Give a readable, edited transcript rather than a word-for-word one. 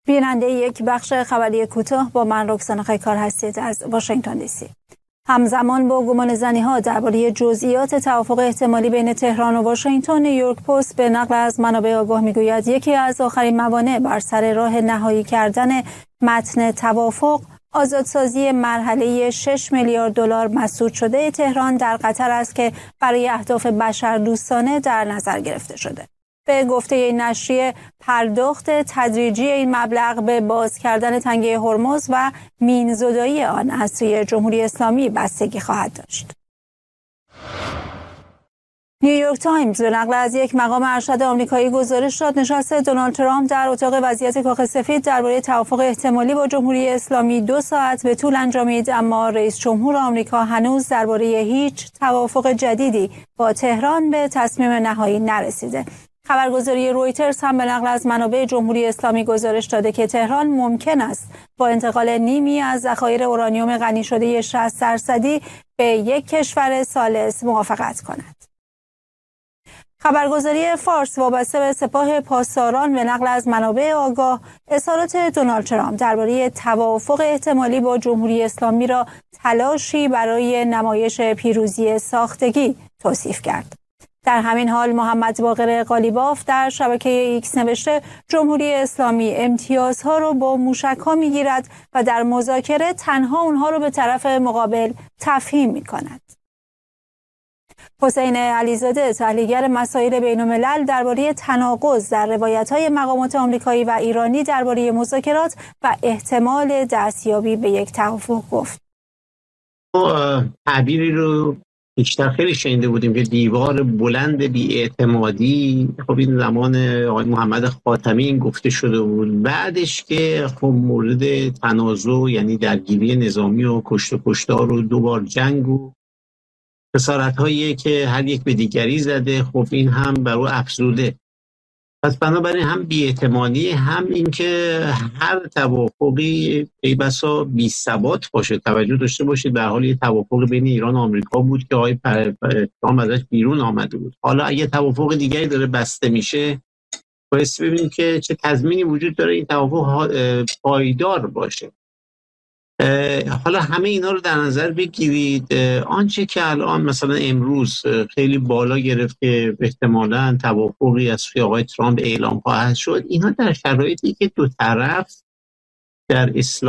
بیننده یک بخش خبری کوتاه با من رکسانا خیکار هستید از واشنگتن دی سی. همزمان با گمانه‌زنی‌ها درباره جزئیات توافق احتمالی بین تهران و واشنگتن، نیویورک پست به نقل از منابع آگاه میگوید یکی از آخرین موانع بر سر راه نهایی کردن متن توافق آزادسازی مرحله 6 میلیارد دلار مسدود شده تهران در قطر است که برای اهداف بشردوستانه در نظر گرفته شده. به گفته این نشریه، پرداخت تدریجی این مبلغ به باز کردن تنگه هرمز و مین‌زدایی آن از سوی جمهوری اسلامی بستگی خواهد داشت. نیویورک تایمز به نقل از یک مقام ارشد آمریکایی گزارش داد نشست دونالد ترامپ در اتاق وضعیت کاخ سفید درباره توافق احتمالی با جمهوری اسلامی 2 ساعت به طول انجامید، اما رئیس جمهور آمریکا هنوز درباره هیچ توافق جدیدی با تهران به تصمیم نهایی نرسیده. خبرگزاری رویترز هم به نقل از منابع جمهوری اسلامی گزارش داده که تهران ممکن است با انتقال نیمی از ذخایر اورانیوم غنی شده 60% به یک کشور ثالث موافقت کند. خبرگزاری فارس وابسته به سپاه پاسداران به نقل از منابع آگاه اظهارات دونالد ترامپ درباره توافق احتمالی با جمهوری اسلامی را تلاشی برای نمایش پیروزی ساختگی توصیف کرد. در همین حال محمد باقر قالیباف در شبکه ایکس نوشته جمهوری اسلامی امتیازها را با موشک‌ها می‌گیرد و در مذاکره تنها اونها را به طرف مقابل تفهیم می‌کند. حسین علیزاده تحلیلگر مسائل بین‌الملل درباره تناقض در روایت‌های مقامات آمریکایی و ایرانی درباره مذاکرات و احتمال دستیابی به یک توافق گفت. تعبیری رو بیشتر خیلی شنیده بودیم که دیوار بلند بی‌اعتمادی، خب این زمان آقای محمد خاتمی این گفته شده بود. بعدش که خب مورد تنازع یعنی درگیری نظامی و کشت و کشتار و 2 بار جنگ و خسارت‌هایی که هر یک به دیگری زده، خب این هم بر او افزوده. پس بنابراین هم بی‌اعتمادی، هم اینکه هر توافقی ای بسا بی‌ثبات باشه. توجه داشته باشید به حال یه توافق بین ایران و آمریکا بود که آقای ترامپ ازش بیرون آمده بود. حالا اگه توافق دیگری داره بسته میشه، باید ببینیم که چه تضمینی وجود داره این توافق پایدار باشه. حالا همه اینا رو در نظر بگیرید. آنچه که الان مثلا امروز خیلی بالا گرفت که احتمالاً توافقی از سوی آقای ترامپ اعلام خواهد شد، اینا در شرایطی که دو طرف در اصلاح